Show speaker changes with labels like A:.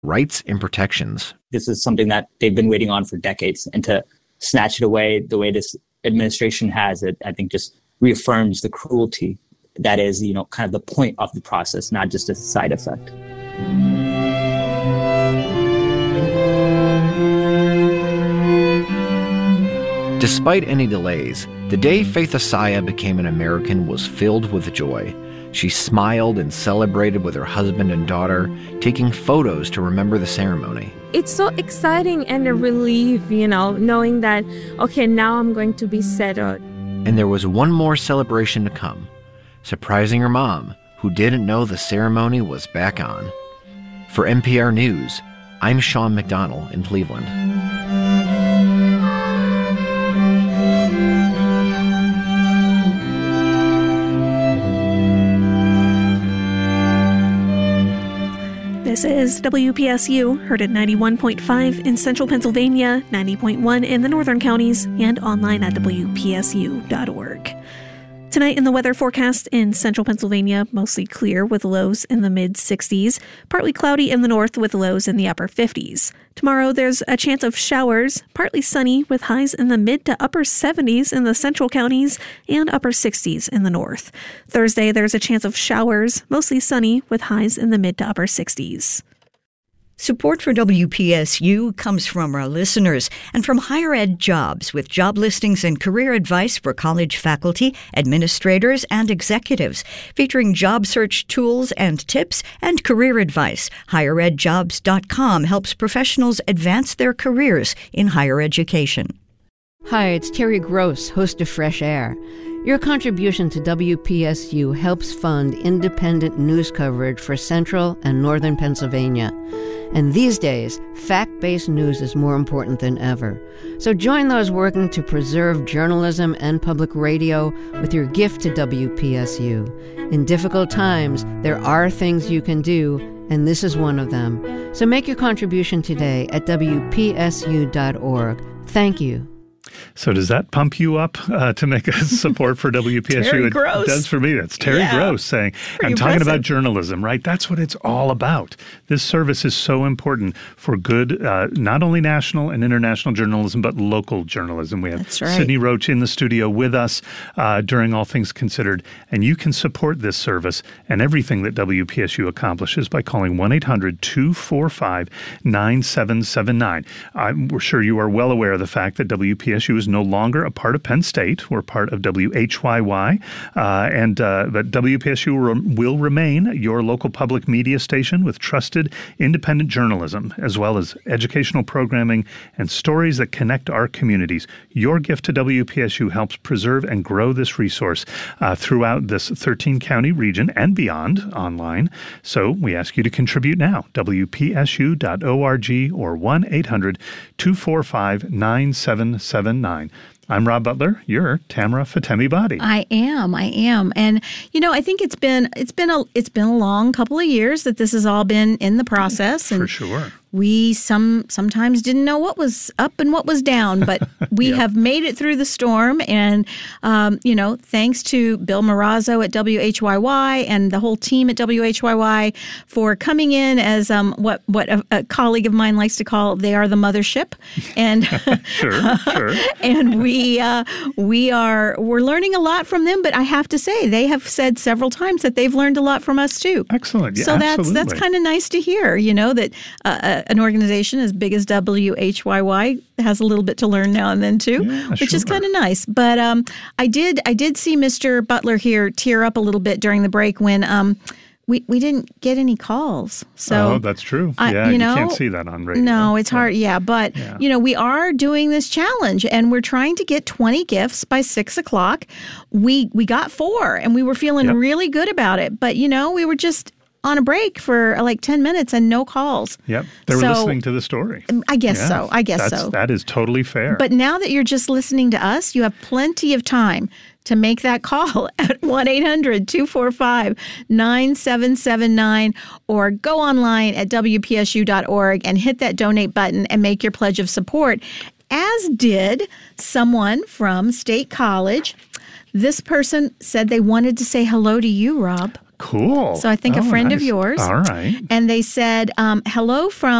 A: rights and protections.
B: This is something that they've been waiting on for decades, and to snatch it away the way this administration has it, I think just reaffirms the cruelty that is, kind of the point of the process, not just a side effect.
A: Despite any delays, the day Faith Asaya became an American was filled with joy. She smiled and celebrated with her husband and daughter, taking photos to remember the ceremony.
C: It's so exciting and a relief, knowing that, okay, now I'm going to be settled.
A: And there was one more celebration to come, surprising her mom, who didn't know the ceremony was back on. For NPR News, I'm Sean McDonnell in Cleveland.
D: This is WPSU, heard at 91.5 in central Pennsylvania, 90.1 in the northern counties, and online at WPSU.org. Tonight in the weather forecast in central Pennsylvania, mostly clear with lows in the mid-60s, partly cloudy in the north with lows in the upper 50s. Tomorrow there's a chance of showers, partly sunny with highs in the mid to upper 70s in the central counties and upper 60s in the north. Thursday there's a chance of showers, mostly sunny with highs in the mid to upper 60s.
E: Support for WPSU comes from our listeners and from Higher Ed Jobs, with job listings and career advice for college faculty, administrators, and executives, featuring job search tools and tips and career advice. HigherEdJobs.com helps professionals advance their careers in higher education.
F: Hi, it's Terry Gross, host of Fresh Air. Your contribution to WPSU helps fund independent news coverage for central and northern Pennsylvania. And these days, fact-based news is more important than ever. So join those working to preserve journalism and public radio with your gift to WPSU. In difficult times, there are things you can do, and this is one of them. So make your contribution today at WPSU.org. Thank you.
G: So does that pump you up to make a support for WPSU?
D: Terry Gross.
G: It does for me. That's Terry Gross saying, I'm talking about journalism, right? That's what it's all about. This service is so important for good, not only national and international journalism, but local journalism. We have Sydney Roach in the studio with us during All Things Considered, and you can support this service and everything that WPSU accomplishes by calling 1-800-245-9779. We're sure you are well aware of the fact that WPSU is no longer a part of Penn State. We're part of WHYY, but WPSU will remain your local public media station with trusted independent journalism, as well as educational programming and stories that connect our communities. Your gift to WPSU helps preserve and grow this resource throughout this 13-county region and beyond online. So we ask you to contribute now. WPSU.org or 1-800-245-9779. I'm Rob Butler. You're Tamara Fatemi-Badi.
H: I am. And I think it's been a long couple of years that this has all been in the process.
G: For sure.
H: We sometimes didn't know what was up and what was down, but we have made it through the storm. And, thanks to Bill Marazzo at WHYY and the whole team at WHYY for coming in as what a colleague of mine likes to call, they are the mothership. And
G: sure.
H: And we're learning a lot from them. But I have to say, they have said several times that they've learned a lot from us too.
G: Excellent. Yeah,
H: so that's kind of nice to hear. That an organization as big as WHYY has a little bit to learn now and then too, which is kind of nice. But I did see Mr. Butler here tear up a little bit during the break when we didn't get any calls. So
G: that's true. You can't see that on radio.
H: No, it's hard. Yeah, but we are doing this challenge, and we're trying to get 20 gifts by 6 o'clock. We got 4, and we were feeling really good about it. But we were just on a break for like 10 minutes and no calls.
G: Yep. They were listening to the story.
H: I guess so.
G: That is totally fair.
H: But now that you're just listening to us, you have plenty of time to make that call at 1-800-245-9779 or go online at WPSU.org and hit that donate button and make your pledge of support, as did someone from State College. This person said they wanted to say hello to you, Rob.
G: Cool.
H: So I think a friend of yours.
G: All right.
H: And they said, hello from